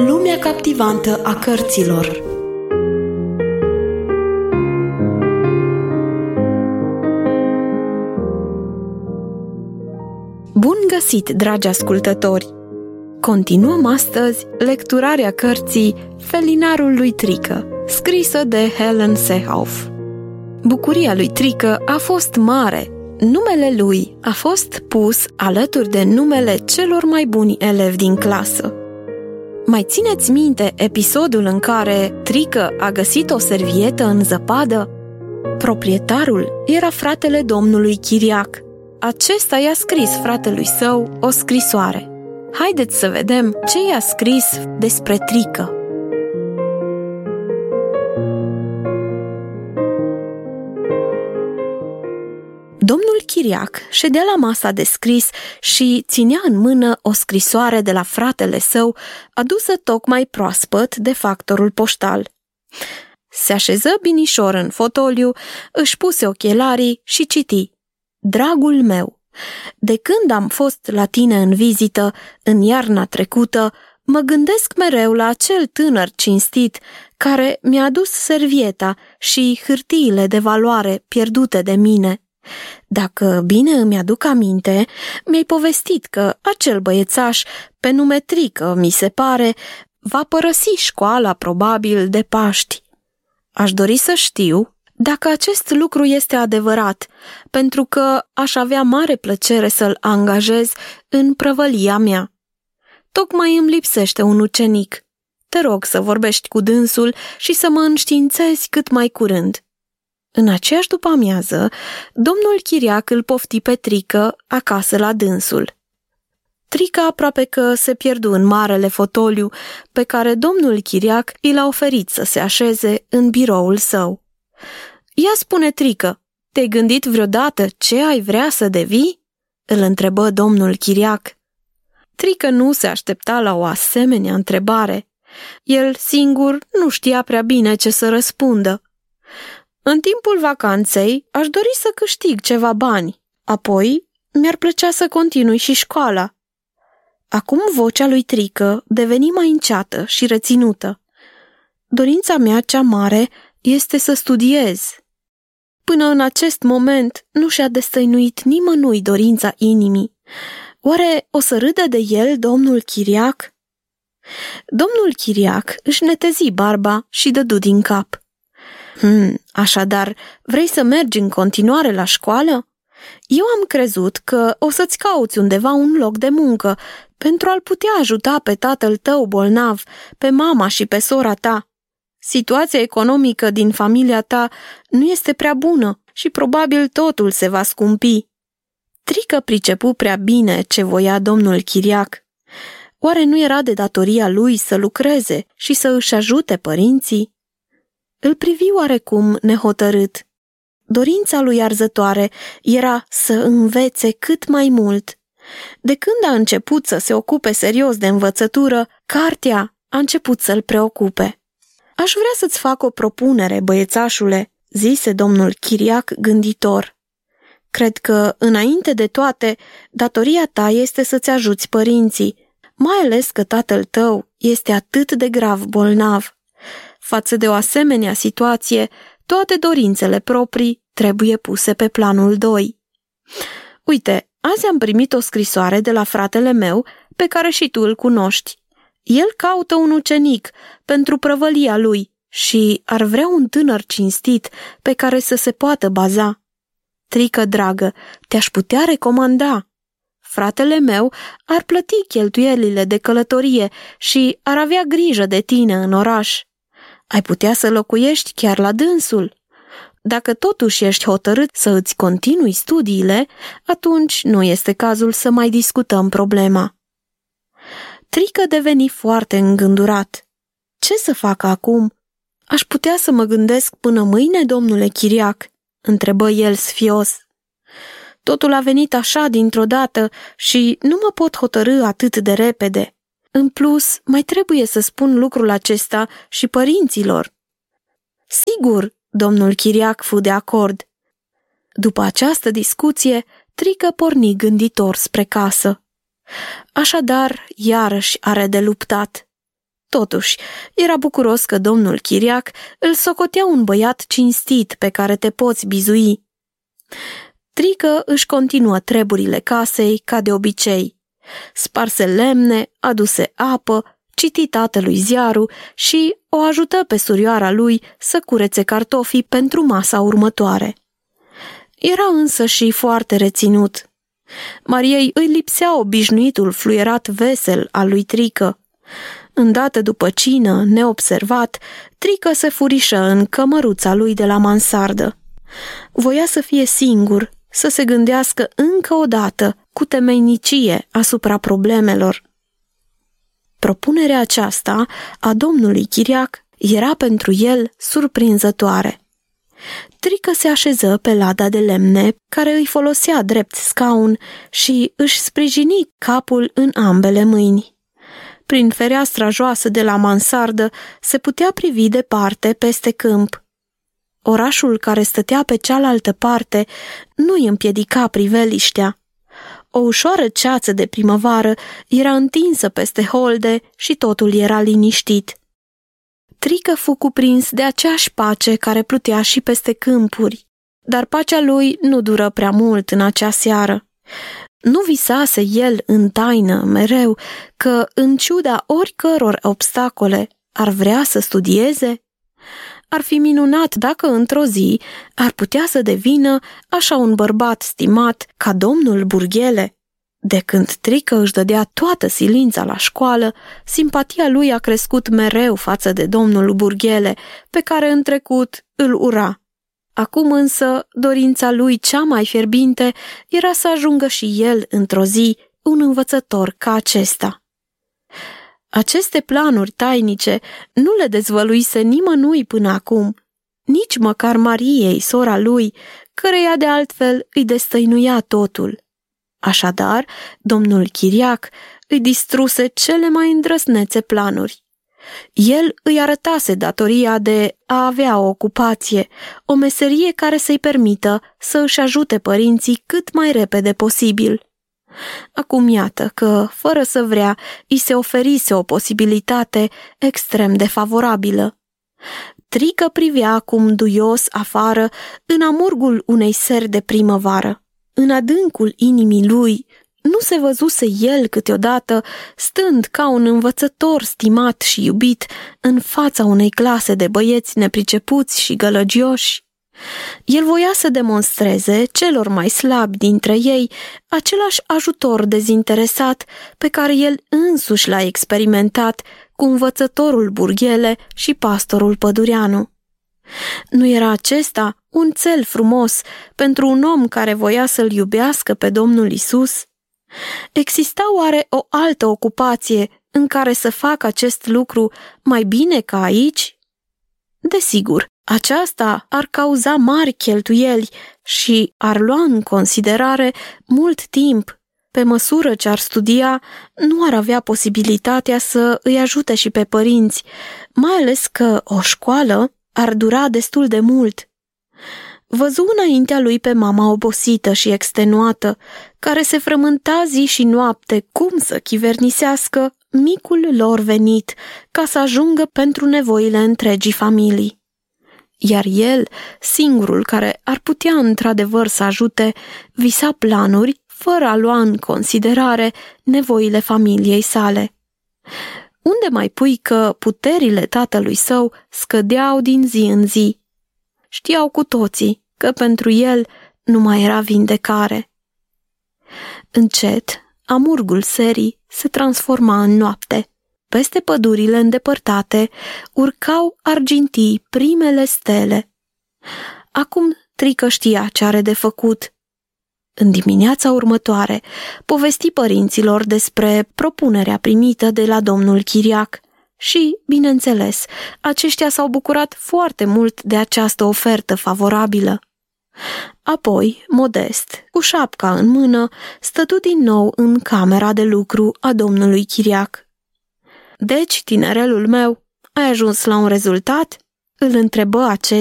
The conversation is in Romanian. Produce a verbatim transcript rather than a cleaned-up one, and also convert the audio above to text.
în lumea captivantă a cărților. Bun găsit, dragi ascultători! Continuăm astăzi lecturarea cărții Felinarul lui Trică, scrisă de Helen Seehoff. Bucuria lui Trică a fost mare. Numele lui a fost pus alături de numele celor mai buni elevi din clasă. Mai țineți minte episodul în care Trică a găsit o servietă în zăpadă? Proprietarul era fratele domnului Chiriac. Acesta i-a scris fratelui său o scrisoare. Haideți să vedem ce i-a scris despre Trică. Domnul Chiriac ședea la masa de scris și ținea în mână o scrisoare de la fratele său, adusă tocmai proaspăt de factorul poștal. Se așeză binișor în fotoliu, își puse ochelarii și citi. Dragul meu, de când am fost la tine în vizită, în iarna trecută, mă gândesc mereu la acel tânăr cinstit care mi-a adus servieta și hârtiile de valoare pierdute de mine. Dacă bine îmi aduc aminte, mi-ai povestit că acel băiețaș, pe nume Trică, mi se pare, va părăsi școala probabil de Paști. Aș dori să știu dacă acest lucru este adevărat, pentru că aș avea mare plăcere să-l angajez în prăvălia mea. Tocmai îmi lipsește un ucenic. Te rog să vorbești cu dânsul și să mă înștiințezi cât mai curând. În aceeași după-amiază, domnul Chiriac îl pofti pe Trică acasă la dânsul. Trică aproape că se pierdu în marele fotoliu pe care domnul Chiriac i l-a oferit să se așeze în biroul său. Ia spune, Trică, te-ai gândit vreodată ce ai vrea să devii? Îl întrebă domnul Chiriac. Trică nu se aștepta la o asemenea întrebare. El singur nu știa prea bine ce să răspundă. În timpul vacanței aș dori să câștig ceva bani, apoi mi-ar plăcea să continui și școala. Acum vocea lui Trică deveni mai înceată și reținută. Dorința mea cea mare este să studiez. Până în acest moment nu și-a destăinuit nimănui dorința inimii. Oare o să râdă de el domnul Chiriac? Domnul Chiriac își netezi barba și dădu din cap. Hmm, așadar, vrei să mergi în continuare la școală? Eu am crezut că o să-ți cauți undeva un loc de muncă pentru a-l putea ajuta pe tatăl tău bolnav, pe mama și pe sora ta. Situația economică din familia ta nu este prea bună și probabil totul se va scumpi. Trică pricepu prea bine ce voia domnul Chiriac. Oare nu era de datoria lui să lucreze și să își ajute părinții? Îl privi oarecum nehotărât. Dorința lui arzătoare era să învețe cât mai mult. De când a început să se ocupe serios de învățătură, cartea a început să-l preocupe. Aș vrea să-ți fac o propunere, băiețașule, zise domnul Chiriac gânditor. Cred că, înainte de toate, datoria ta este să-ți ajuți părinții, mai ales că tatăl tău este atât de grav bolnav. Față de o asemenea situație, toate dorințele proprii trebuie puse pe planul doi. Uite, azi am primit o scrisoare de la fratele meu, pe care și tu îl cunoști. El caută un ucenic pentru prăvălia lui și ar vrea un tânăr cinstit pe care să se poată baza. Trică, dragă, te-aș putea recomanda. Fratele meu ar plăti cheltuielile de călătorie și ar avea grijă de tine în oraș. Ai putea să locuiești chiar la dânsul. Dacă totuși ești hotărât să îți continui studiile, atunci nu este cazul să mai discutăm problema. Trică deveni foarte îngândurat. Ce să fac acum? Aș putea să mă gândesc până mâine, domnule Chiriac? Întrebă el sfios. Totul a venit așa dintr-o dată și nu mă pot hotărî atât de repede. În plus, mai trebuie să spun lucrul acesta și părinților. Sigur, domnul Chiriac fu de acord. După această discuție, Trică porni gânditor spre casă. Așadar, iarăși are de luptat. Totuși, era bucuros că domnul Chiriac îl socotea un băiat cinstit pe care te poți bizui. Trică își continuă treburile casei ca de obicei. Sparse lemne, aduse apă, citi tatălui ziarul și o ajută pe surioara lui să curețe cartofii pentru masa următoare. Era însă și foarte reținut. Mariei îi lipsea obișnuitul fluierat vesel al lui Trică. Îndată după cină, neobservat, Trică se furișă în cămăruța lui de la mansardă. Voia să fie singur, să se gândească încă o dată, cu temeinicie, asupra problemelor. Propunerea aceasta a domnului Chiriac era pentru el surprinzătoare. Trică se așeză pe lada de lemne, care îi folosea drept scaun, și își sprijini capul în ambele mâini. Prin fereastra joasă de la mansardă se putea privi departe peste câmp. Orașul care stătea pe cealaltă parte nu îi împiedica priveliștea. O ușoară ceață de primăvară era întinsă peste holde și totul era liniștit. Trică fu cuprins de aceeași pace care plutea și peste câmpuri, dar pacea lui nu dură prea mult în acea seară. Nu visase el în taină mereu că, în ciuda oricăror obstacole, ar vrea să studieze? Ar fi minunat dacă într-o zi ar putea să devină așa un bărbat stimat ca domnul Burghele. De când Trică își dădea toată silința la școală, simpatia lui a crescut mereu față de domnul Burghele, pe care în trecut îl ura. Acum însă, dorința lui cea mai fierbinte era să ajungă și el într-o zi un învățător ca acesta. Aceste planuri tainice nu le dezvăluise nimănui până acum, nici măcar Mariei, sora lui, căreia de altfel îi destăinuia totul. Așadar, domnul Chiriac îi distruse cele mai îndrăznețe planuri. El îi arătase datoria de a avea o ocupație, o meserie care să-i permită să își ajute părinții cât mai repede posibil. Acum iată că, fără să vrea, îi se oferise o posibilitate extrem de favorabilă. Trică privea acum duios afară în amurgul unei seri de primăvară. În adâncul inimii lui nu se văzuse el câteodată stând ca un învățător stimat și iubit în fața unei clase de băieți nepricepuți și gălăgioși. El voia să demonstreze celor mai slabi dintre ei același ajutor dezinteresat pe care el însuși l-a experimentat cu învățătorul Burghele și pastorul Pădureanu. Nu era acesta un țel frumos pentru un om care voia să-l iubească pe Domnul Isus? Exista oare o altă ocupație în care să facă acest lucru mai bine ca aici? Desigur, aceasta ar cauza mari cheltuieli și ar lua în considerare mult timp. Pe măsură ce ar studia, nu ar avea posibilitatea să îi ajute și pe părinți, mai ales că o școală ar dura destul de mult. Văzu înaintea lui pe mama obosită și extenuată, care se frământa zi și noapte cum să chivernisească micul lor venit ca să ajungă pentru nevoile întregii familii. Iar el, singurul care ar putea într-adevăr să ajute, visa planuri fără a lua în considerare nevoile familiei sale. Unde mai pui că puterile tatălui său scădeau din zi în zi? Știau cu toții că pentru el nu mai era vindecare. Încet, amurgul serii se transforma în noapte. Peste pădurile îndepărtate urcau argintii primele stele. Acum Trică știa ce are de făcut. În dimineața următoare, povesti părinților despre propunerea primită de la domnul Chiriac și, bineînțeles, aceștia s-au bucurat foarte mult de această ofertă favorabilă. Apoi, modest, cu șapca în mână, stătu din nou în camera de lucru a domnului Chiriac. Deci, tinerelul meu, ai ajuns la un rezultat?" îl întrebă acesta.